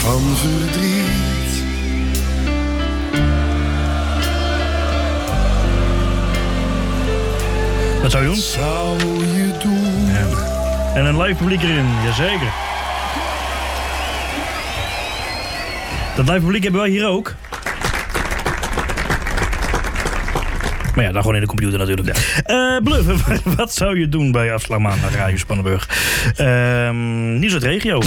van verdriet. Wat zou je doen? Wat zou je doen? Ja. En een live publiek erin, jazeker. Dat live publiek hebben wij hier ook. Maar ja, dan gewoon in de computer natuurlijk. Bluff, wat zou je doen bij afslagmaandag Radio Spannenburg? Nieuws uit de regio.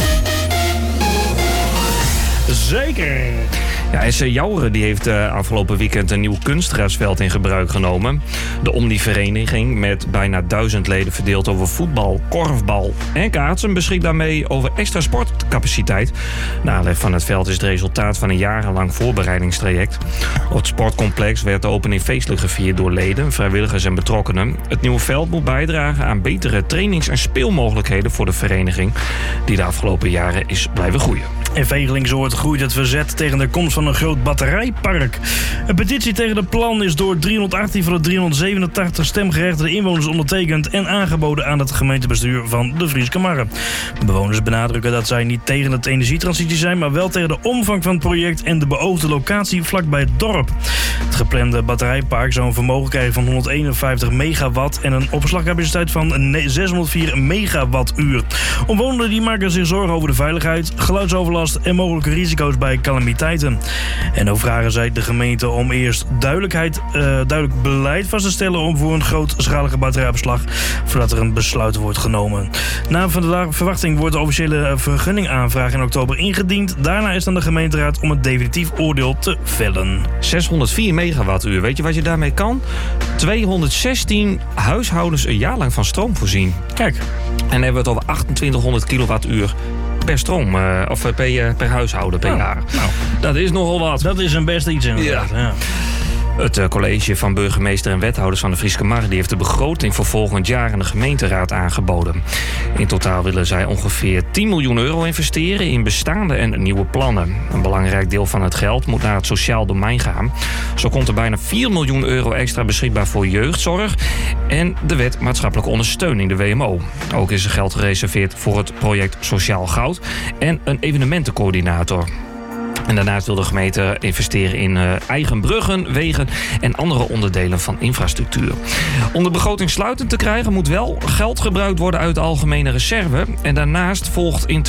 Zeker. Ja, SC Jouren die heeft afgelopen weekend een nieuw kunstgrasveld in gebruik genomen. De Omni-vereniging, met bijna 1000 leden verdeeld over voetbal, korfbal en kaatsen, beschikt daarmee over extra sportcapaciteit. De aanleg van het veld is het resultaat van een jarenlang voorbereidingstraject. Op het sportcomplex werd de opening feestelijk gevierd door leden, vrijwilligers en betrokkenen. Het nieuwe veld moet bijdragen aan betere trainings- en speelmogelijkheden voor de vereniging, die de afgelopen jaren is blijven groeien. In Vegelingsoord groeit het verzet tegen de komst van een groot batterijpark. Een petitie tegen het plan is door 318 van de 387 stemgerechtigde inwoners ondertekend en aangeboden aan het gemeentebestuur van de Frieske Marre. De bewoners benadrukken dat zij niet tegen het energietransitie zijn, maar wel tegen de omvang van het project en de beoogde locatie vlakbij het dorp. Het geplande batterijpark zou een vermogen krijgen van 151 megawatt en een opslagcapaciteit van 604 megawattuur. Omwonenden die maken zich zorgen over de veiligheid, geluidsoverlast en mogelijke risico's bij calamiteiten. En ook vragen zij de gemeente om eerst duidelijk beleid vast te stellen om voor een grootschalige batterijopslag voordat er een besluit wordt genomen. Na verwachting wordt de officiële vergunningaanvraag in oktober ingediend. Daarna is dan de gemeenteraad om een definitief oordeel te vellen. 604 megawattuur, weet je wat je daarmee kan? 216 huishoudens een jaar lang van stroom voorzien. Kijk. En dan hebben we het over 2800 kilowattuur per stroom, per huishouden per jaar. Nou, dat is nogal wat. Dat is een best iets inderdaad. Ja. Het college van burgemeester en wethouders van de Frieske Marre die heeft de begroting voor volgend jaar aan de gemeenteraad aangeboden. In totaal willen zij ongeveer 10 miljoen euro investeren in bestaande en nieuwe plannen. Een belangrijk deel van het geld moet naar het sociaal domein gaan. Zo komt er bijna 4 miljoen euro extra beschikbaar voor jeugdzorg en de wet maatschappelijke ondersteuning, de WMO. Ook is er geld gereserveerd voor het project Sociaal Goud en een evenementencoördinator. En daarnaast wil de gemeente investeren in eigen bruggen, wegen en andere onderdelen van infrastructuur. Om de begroting sluitend te krijgen moet wel geld gebruikt worden uit de algemene reserve. En daarnaast volgt in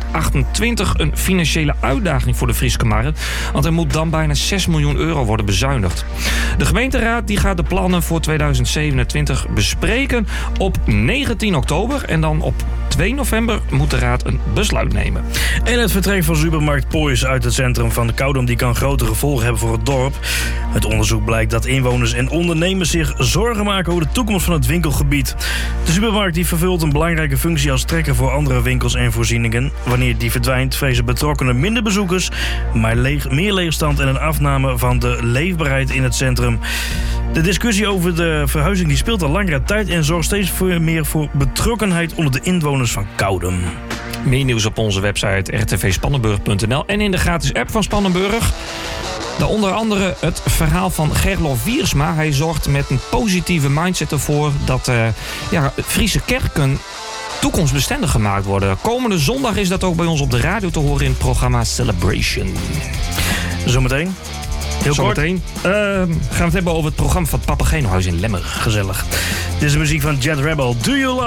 2028 een financiële uitdaging voor de Frieske Marre. Want er moet dan bijna 6 miljoen euro worden bezuinigd. De gemeenteraad die gaat de plannen voor 2027 bespreken op 19 oktober. En dan op 2 november moet de raad een besluit nemen. En het vertrek van supermarkt Poys uit het centrum van de Koudom die kan grote gevolgen hebben voor het dorp. Het onderzoek blijkt dat inwoners en ondernemers zich zorgen maken over de toekomst van het winkelgebied. De supermarkt die vervult een belangrijke functie als trekker voor andere winkels en voorzieningen. Wanneer die verdwijnt, vrezen betrokkenen minder bezoekers, maar meer leegstand en een afname van de leefbaarheid in het centrum. De discussie over de verhuizing die speelt al langere tijd en zorgt steeds meer voor betrokkenheid onder de inwoners van Koudom. Meer nieuws op onze website rtvspannenburg.nl en in de gratis app van Spannenburg. Daar onder andere het verhaal van Gerlof Wiersma. Hij zorgt met een positieve mindset ervoor dat Friese kerken toekomstbestendig gemaakt worden. Komende zondag is dat ook bij ons op de radio te horen in het programma Celebration. Zometeen. Heel kort. Zometeen gaan we het hebben over het programma van het Papageno-huis in Lemmer. Gezellig. Dit is de muziek van Jet Rebel. Do You Love